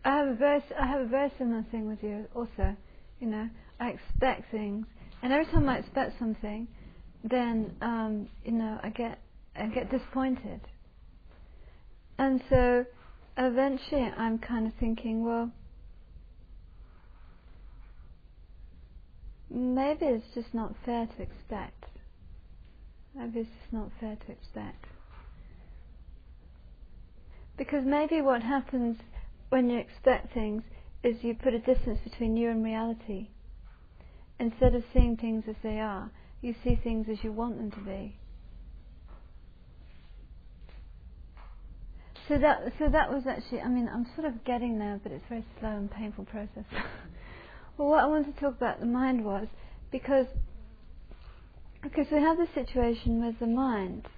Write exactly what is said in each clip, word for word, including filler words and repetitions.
I have a very, I have a very similar thing with you also. You know, I expect things, and every time I expect something, then um, you know, I get, I get disappointed. And so, eventually, I'm kind of thinking, well, maybe it's just not fair to expect. Maybe it's just not fair to expect. Because maybe what happens when you expect things is you put a distance between you and reality. Instead of seeing things as they are, you see things as you want them to be. So that, so that was actually, I mean, I'm sort of getting there, but it's a very slow and painful process. Well, what I wanted to talk about the mind was, because, because we have the situation with the mind.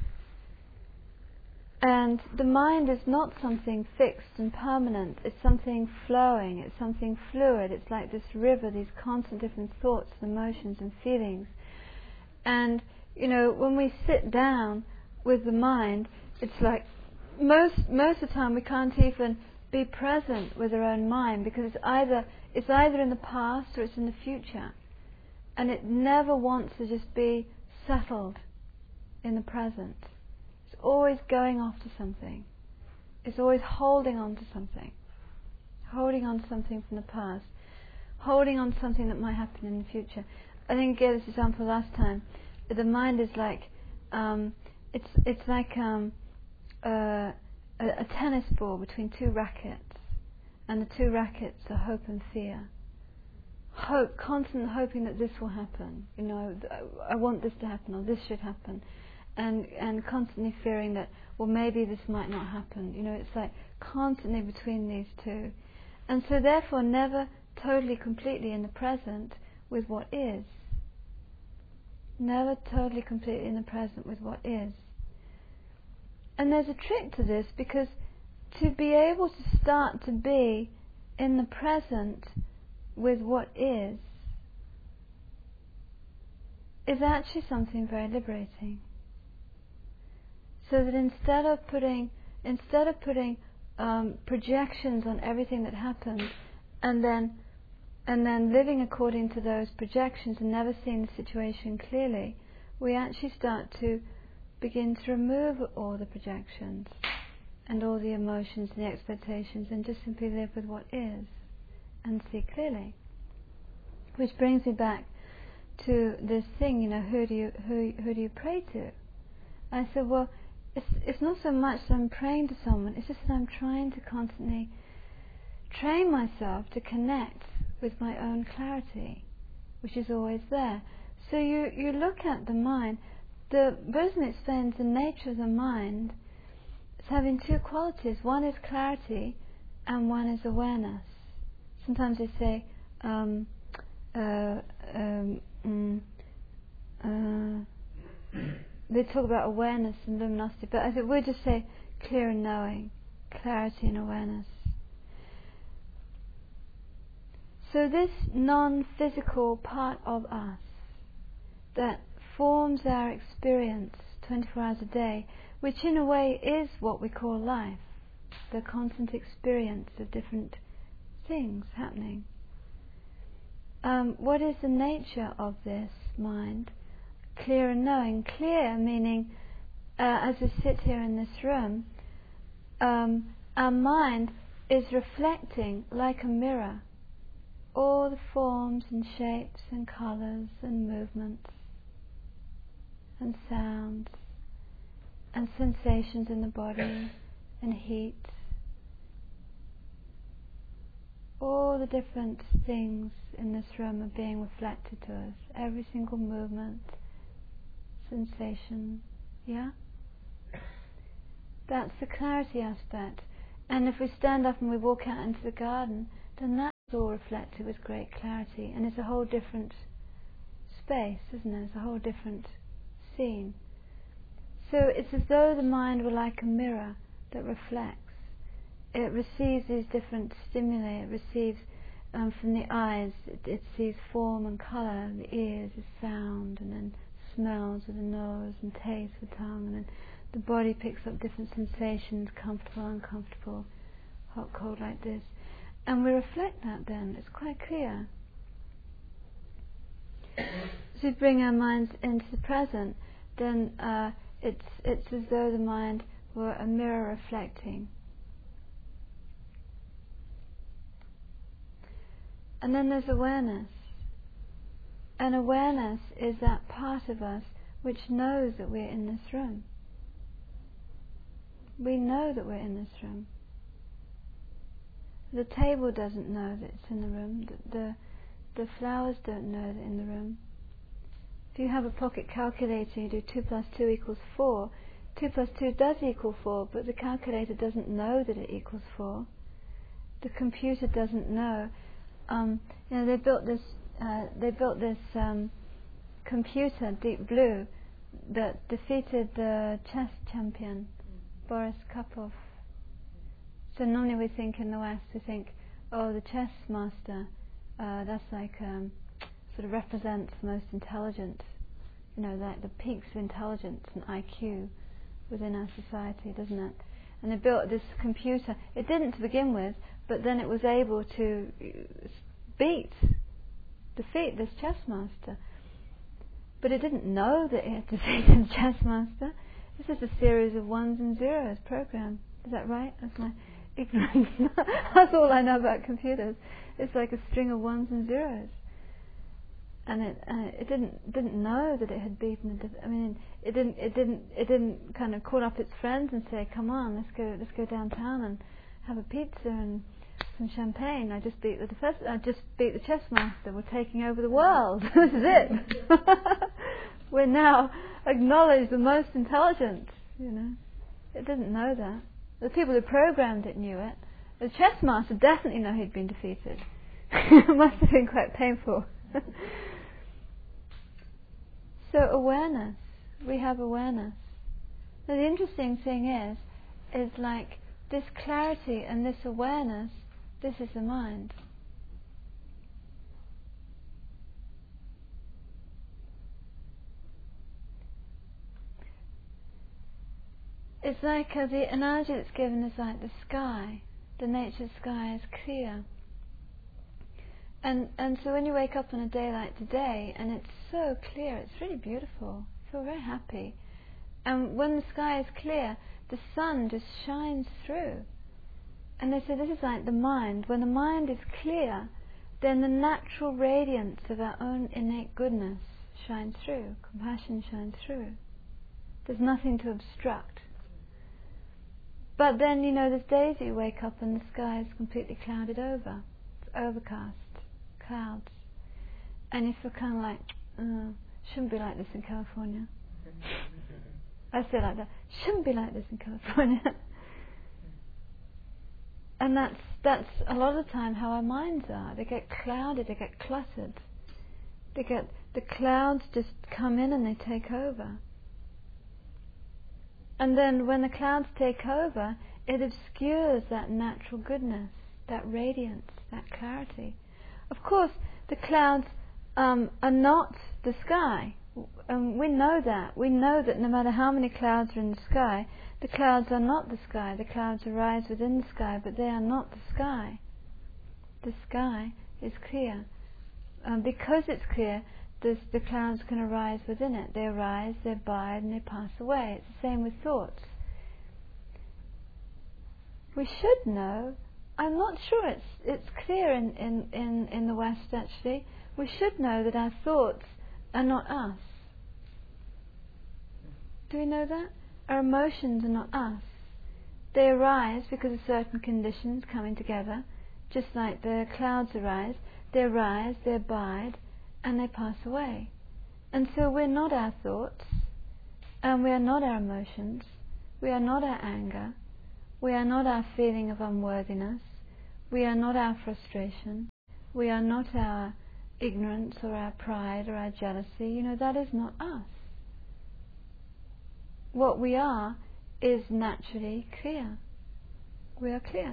And the mind is not something fixed and permanent, it's something flowing, it's something fluid, it's like this river, these constant different thoughts and emotions and feelings. And, you know, when we sit down with the mind, it's like most most of the time we can't even be present with our own mind, because it's either it's either in the past or it's in the future. And it never wants to just be settled in the present. It's always going after something. It's always holding on to something. Holding on to something from the past. Holding on to something that might happen in the future. I think I gave this example last time. The mind is like, um, it's it's like um, uh, a, a tennis ball between two rackets. And the two rackets are hope and fear. Hope, constant hoping that this will happen. You know, I want this to happen, or this should happen. And and constantly fearing that, well, maybe this might not happen. You know, it's like constantly between these two. And so therefore never totally, completely in the present with what is. Never totally, completely in the present with what is. And there's a trick to this, because to be able to start to be in the present with what is, is actually something very liberating. So that instead of putting, instead of putting um, projections on everything that happens, and then, and then living according to those projections and never seeing the situation clearly, we actually start to begin to remove all the projections and all the emotions and the expectations, and just simply live with what is and see clearly. Which brings me back to this thing, you know, who do you who who do you pray to? I said, well, it's it's not so much that I'm praying to someone, it's just that I'm trying to constantly train myself to connect with my own clarity, which is always there. So you, you look at the mind, the Buddhism explains the nature of the mind as having two qualities. One is clarity and one is awareness. Sometimes they say um, uh, um, mm, uh, they talk about awareness and luminosity, but I think we'll just say clear and knowing, clarity and awareness. So this non-physical part of us that forms our experience twenty-four hours a day, which in a way is what we call life, the constant experience of different things happening. Um, what is the nature of this mind? Clear and knowing. Clear meaning, uh, as we sit here in this room, um, our mind is reflecting like a mirror all the forms and shapes and colours and movements and sounds and sensations in the body and heat. All the different things in this room are being reflected to us. Every single movement, sensation, yeah? That's the clarity aspect. And if we stand up and we walk out into the garden, then that's all reflected with great clarity. And it's a whole different space, isn't it? It's a whole different scene. So it's as though the mind were like a mirror that reflects. It receives these different stimuli. It receives um, from the eyes, it, it sees form and colour, the ears is sound, and then smells with the nose, and taste with the tongue, and then the body picks up different sensations, comfortable, uncomfortable, hot, cold, like this. And we reflect that then, it's quite clear. So we bring our minds into the present, then uh, it's, it's as though the mind were a mirror reflecting. And then there's awareness. And awareness is that part of us which knows that we're in this room. We know that we're in this room. The table doesn't know that it's in the room. The, the, the flowers don't know that in the room. If you have a pocket calculator, you do two plus two equals four. two plus two does equal four, but the calculator doesn't know that it equals four. The computer doesn't know. Um, you know, they built this. Uh, they built this um, computer, Deep Blue, that defeated the chess champion, Boris Karpov. So normally we think in the West, we think, oh, the chess master, uh, that's like um, sort of represents the most intelligent, you know, like the peaks of intelligence and I Q within our society, doesn't it? And they built this computer. It didn't to begin with, but then it was able to beat, defeat this chess master. But it didn't know that it had defeated the chess master. This is a series of ones and zeros program. Is that right? That's my ignorance. That's all I know about computers. It's like a string of ones and zeros. And it uh, it didn't didn't know that it had beaten. The, I mean, it didn't it didn't it didn't kind of call up its friends and say, "Come on, let's go let's go downtown and have a pizza and some champagne. I just beat the first. I just beat the chess master. We're taking over the world. This is it. We're now acknowledged the most intelligent." You know, it didn't know that. The people who programmed it knew it. The chess master definitely knew he'd been defeated. It must have been quite painful. So awareness, we have awareness. Now the interesting thing is, is like this clarity and this awareness, this is the mind. It's like uh, the analogy that's given is like the sky. The nature sky is clear. And and so when you wake up on a day like today and it's so clear, it's really beautiful. I feel very happy. And when the sky is clear, the sun just shines through. And they say this is like the mind. When the mind is clear, then the natural radiance of our own innate goodness shines through. Compassion shines through. There's nothing to obstruct. But then, you know, there's days that you wake up and the sky is completely clouded over. It's overcast. Clouds, and you feel kind of like, oh, shouldn't be like this in California. I say like that, shouldn't be like this in California. And that's that's a lot of the time how our minds are. They get clouded, they get cluttered. They get the clouds just come in and they take over. And then when the clouds take over, it obscures that natural goodness, that radiance, that clarity. Of course, the clouds um, are not the sky. Um, we know that. We know that no matter how many clouds are in the sky, the clouds are not the sky. The clouds arise within the sky, but they are not the sky. The sky is clear. Um, because it's clear, this, the clouds can arise within it. They arise, they abide, and they pass away. It's the same with thoughts. We should know. I'm not sure it's it's clear in, in, in, in the West actually. We should know that our thoughts are not us. Do we know that? Our emotions are not us. They arise because of certain conditions coming together, just like the clouds arise. They arise, they abide, and they pass away. And so we're not our thoughts, and we are not our emotions, we are not our anger, we are not our feeling of unworthiness, we are not our frustration, we are not our ignorance or our pride or our jealousy. You know, that is not us. What we are is naturally clear. We are clear.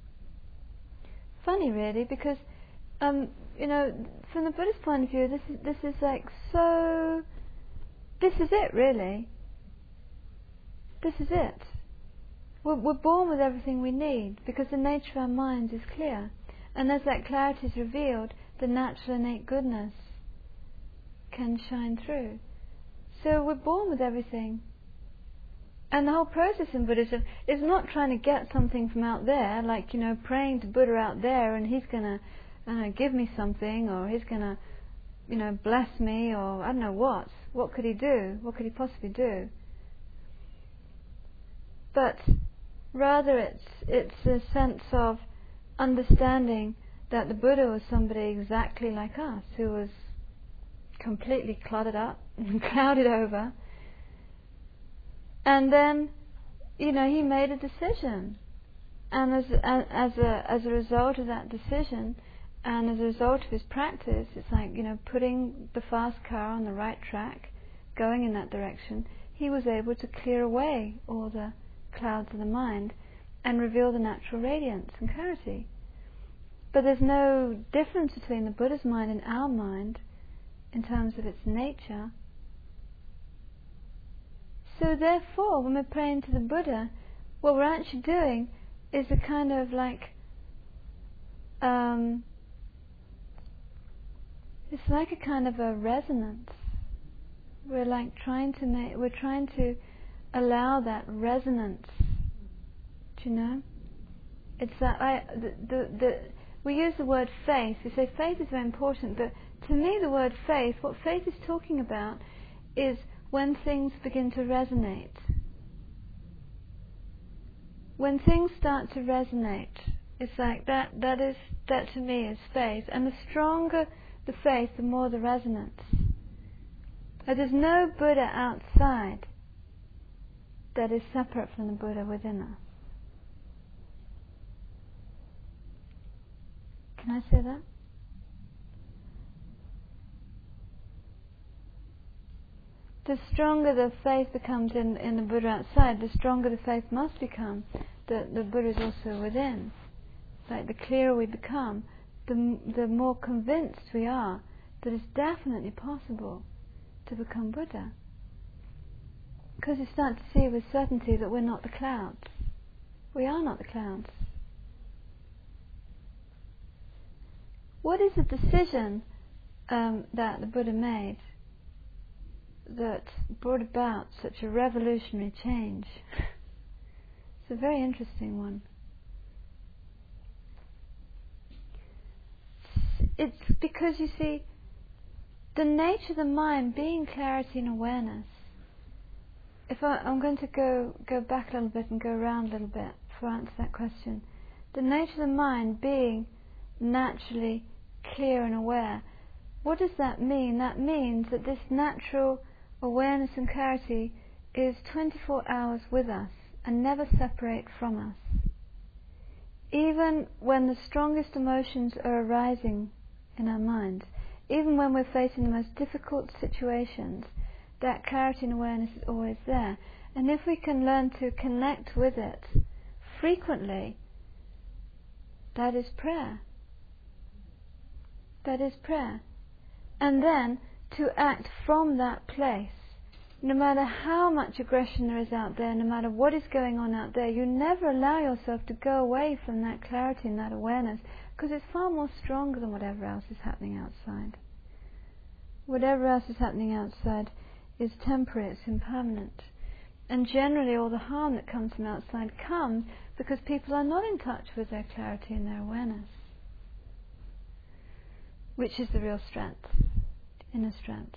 Funny really, because um, you know, from the Buddhist point of view, this is this is like so. This is it, really. This is it. We're, we're born with everything we need because the nature of our minds is clear. And as that clarity is revealed, the natural innate goodness can shine through. So we're born with everything. And the whole process in Buddhism is not trying to get something from out there, like, you know, praying to Buddha out there and he's going to uh, give me something, or he's going to, you know, bless me, or I don't know what. What could he do? What could he possibly do? But rather it's it's a sense of understanding that the Buddha was somebody exactly like us, who was completely cluttered up and clouded over. And then, you know, he made a decision. And as a, as a as a result of that decision, and as a result of his practice, it's like, you know, putting the fast car on the right track, going in that direction, he was able to clear away all the clouds of the mind and reveal the natural radiance and clarity. But there's no difference between the Buddha's mind and our mind in terms of its nature. So therefore, when we're praying to the Buddha, what we're actually doing is a kind of like, um, it's like a kind of a resonance. We're like trying to make, we're trying to allow that resonance. Do you know? It's that I, the, the, the, we use the word faith. We say faith is very important, but to me the word faith, what faith is talking about is when things begin to resonate. When things start to resonate, it's like that, that is, that to me is faith. And the stronger the faith, the more the resonance. But there's no Buddha outside that is separate from the Buddha within us. Can I say that? The stronger the faith becomes in, in the Buddha outside, the stronger the faith must become that the Buddha is also within. Like the clearer we become, the, the more convinced we are that it's definitely possible to become Buddha. Because you start to see with certainty that we're not the clouds. We are not the clouds. What is the decision um, that the Buddha made that brought about such a revolutionary change? It's a very interesting one. It's because, you see, the nature of the mind being clarity and awareness. If I, I'm going to go, go back a little bit and go around a little bit before I answer that question. The nature of the mind being naturally clear and aware. What does that mean? That means that this natural awareness and clarity is twenty-four hours with us and never separate from us. Even when the strongest emotions are arising in our minds, even when we're facing the most difficult situations, that clarity and awareness is always there. And if we can learn to connect with it frequently, that is prayer. That is prayer. And then to act from that place, no matter how much aggression there is out there, no matter what is going on out there, you never allow yourself to go away from that clarity and that awareness, because it's far more stronger than whatever else is happening outside. Whatever else is happening outside is temporary, it's impermanent. And generally all the harm that comes from outside comes because people are not in touch with their clarity and their awareness, which is the real strength, inner strength.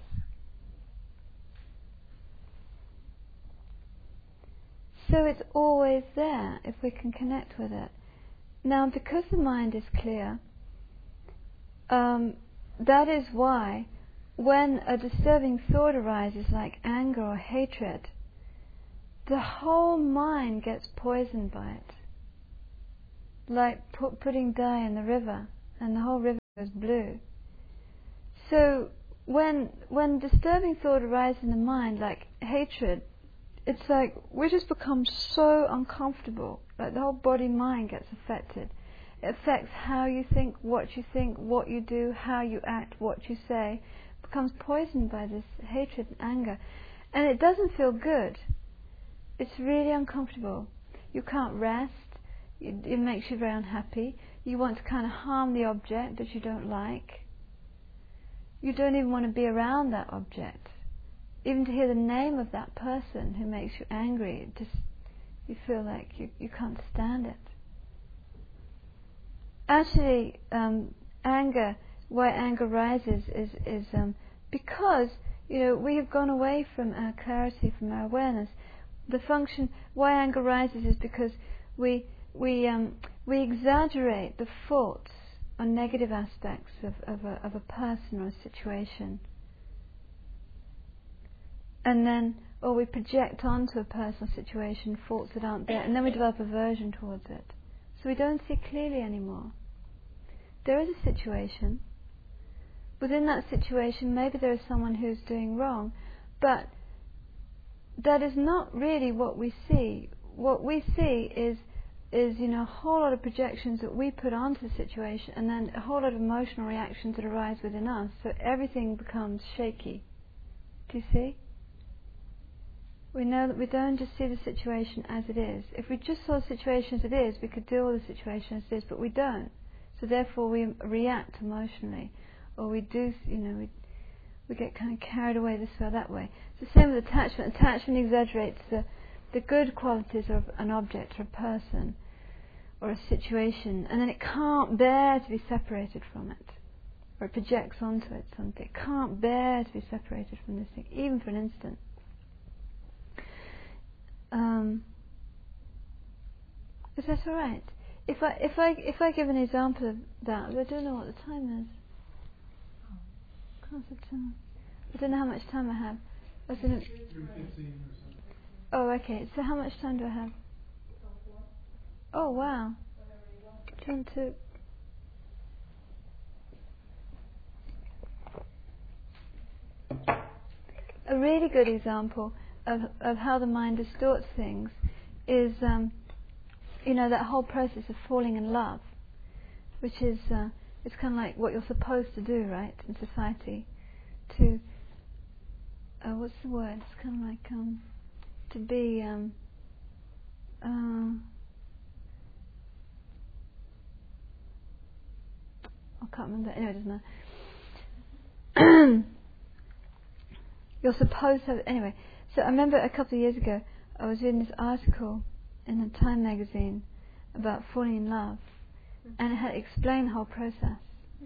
So it's always there if we can connect with it. Now, because the mind is clear, um, that is why when a disturbing thought arises like anger or hatred, the whole mind gets poisoned by it. Like put, putting dye in the river and the whole river goes blue. So when when disturbing thought arises in the mind like hatred, it's like we just become so uncomfortable. Like the whole body-mind gets affected. It affects how you think, what you think, what you do, how you act, what you say. It becomes poisoned by this hatred and anger. And it doesn't feel good. It's really uncomfortable. You can't rest. It, it makes you very unhappy. You want to kind of harm the object that you don't like. You don't even want to be around that object. Even to hear the name of that person who makes you angry, it just you feel like you, you can't stand it. Actually, um, anger, why anger rises is, is um, because, you know, we have gone away from our clarity, from our awareness. The function, why anger rises is because we we um, we exaggerate the faults or negative aspects of, of, a, of a person or a situation. And then, or we project onto a personal situation faults that aren't there, and then we develop aversion towards it. So we don't see clearly anymore. There is a situation. Within that situation, maybe there is someone who's doing wrong, but that is not really what we see. What we see is, is you know, a whole lot of projections that we put onto the situation, and then a whole lot of emotional reactions that arise within us. So everything becomes shaky. Do you see? We know that we don't just see the situation as it is. If we just saw the situation as it is, we could deal with the situation as it is, but we don't. So therefore we react emotionally, or we do, you know, we we get kind of carried away this way or that way. It's the same with attachment. Attachment exaggerates the, the good qualities of an object or a person or a situation, and then it can't bear to be separated from it, or it projects onto it something. It can't bear to be separated from this thing, even for an instant. Um, is that all right? If I if I if I give an example of that, I don't know what the time is. Can't see time. I don't know how much time I have. I was gonna oh, okay. So how much time do I have? Oh, wow. Turn to. A really good example of of how the mind distorts things is, um, you know, that whole process of falling in love, which is uh, it's kind of like what you're supposed to do, right, in society. To uh, what's the word? It's kind of like um, to be. Um, uh, I can't remember. Anyway, it doesn't matter. You're supposed to have, anyway. So I remember a couple of years ago, I was reading this article in a Time magazine about falling in love, and it had explained the whole process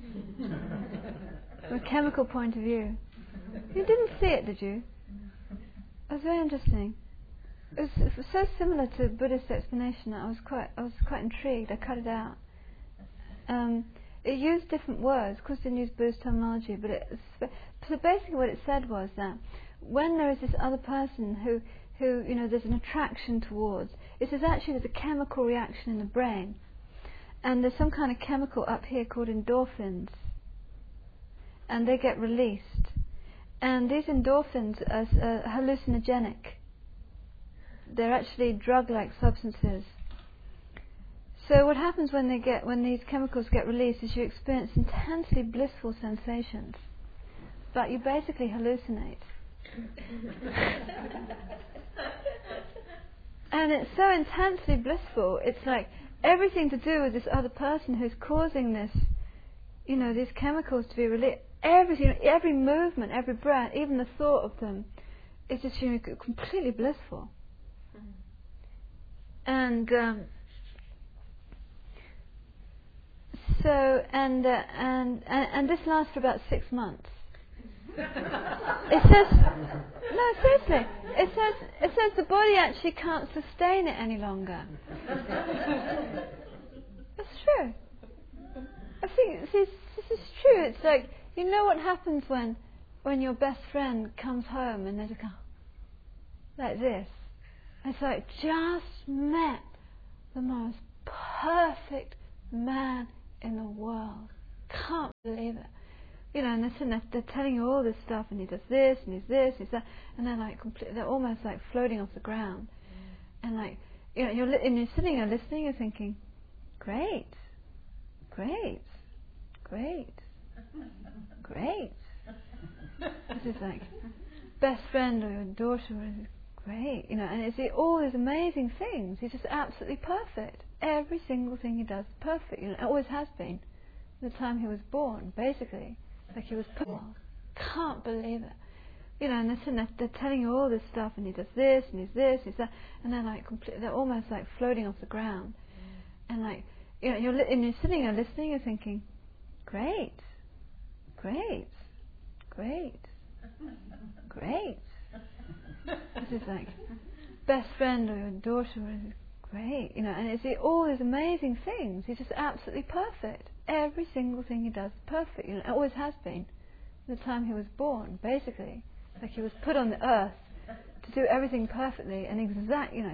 from a chemical point of view. You didn't see it, did you? It was very interesting. It was, it was so similar to Buddhist explanation that I was quite, I was quite intrigued. I cut it out. Um, it used different words. Of course, it didn't use Buddhist terminology, but it. So basically, what it said was that when there is this other person who, who you know, there's an attraction towards, it says actually there's a chemical reaction in the brain, and there's some kind of chemical up here called endorphins, and they get released, and these endorphins are uh, hallucinogenic. They're actually drug-like substances. So what happens when they get when these chemicals get released is you experience intensely blissful sensations, but you basically hallucinate. And it's so intensely blissful, it's like everything to do with this other person who's causing this, you know, these chemicals to be released, everything, every movement, every breath, even the thought of them, is just, you know, completely blissful. And um, so, and, uh, and and and this lasts for about six months. It says, no, seriously, it says it says the body actually can't sustain it any longer. It's true. I think this, this is true. It's like, you know what happens when when your best friend comes home and there's a guy like this. It's like, just met the most perfect man in the world. Can't believe it. You know, and they're sitting there, they're telling you all this stuff, and he does this, and he's this, and he's that, and they're like, complete, they're almost like floating off the ground. Mm. And like, you know, you're, li- and you're sitting there listening, you're thinking, great, great, great, great. This is like, best friend or your daughter, great, you know, and it's the, all these amazing things. He's just absolutely perfect. Every single thing he does is perfect, you know, it always has been. From the time he was born, basically. Like he was perfect. Can't believe it. You know, and they're, they're, they're telling you all this stuff, and he does this, and he's this, and he's that, and they're like, completely, they're almost like floating off the ground. Mm. And like, you know, you're, li- and you're sitting there listening and thinking, great, great, great, great. This is like best friend or your daughter, or great, you know, and it's the, all these amazing things. He's just absolutely perfect. Every single thing he does is perfect, you know, it always has been. From the time he was born, basically. Like he was put on the earth to do everything perfectly and exact, you know,